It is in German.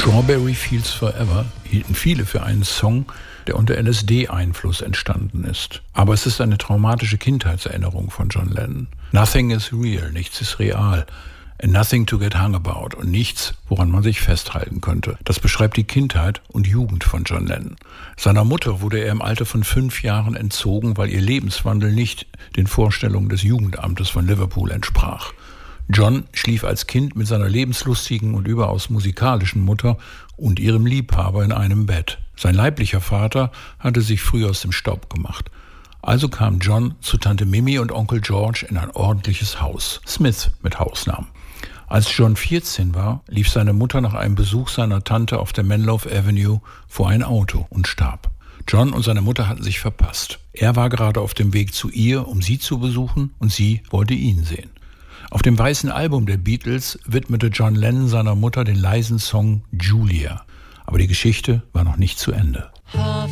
Strawberry Fields Forever hielten viele für einen Song, der unter LSD-Einfluss entstanden ist. Aber es ist eine traumatische Kindheitserinnerung von John Lennon. Nothing is real, nichts ist real. And nothing to get hung about und nichts, woran man sich festhalten könnte. Das beschreibt die Kindheit und Jugend von John Lennon. Seiner Mutter wurde er im Alter von 5 Jahren entzogen, weil ihr Lebenswandel nicht den Vorstellungen des Jugendamtes von Liverpool entsprach. John schlief als Kind mit seiner lebenslustigen und überaus musikalischen Mutter und ihrem Liebhaber in einem Bett. Sein leiblicher Vater hatte sich früh aus dem Staub gemacht. Also kam John zu Tante Mimi und Onkel George in ein ordentliches Haus, Smith mit Hausnamen. Als John 14 war, lief seine Mutter nach einem Besuch seiner Tante auf der Menlove Avenue vor ein Auto und starb. John und seine Mutter hatten sich verpasst. Er war gerade auf dem Weg zu ihr, um sie zu besuchen, und sie wollte ihn sehen. Auf dem weißen Album der Beatles widmete John Lennon seiner Mutter den leisen Song Julia. Aber die Geschichte war noch nicht zu Ende.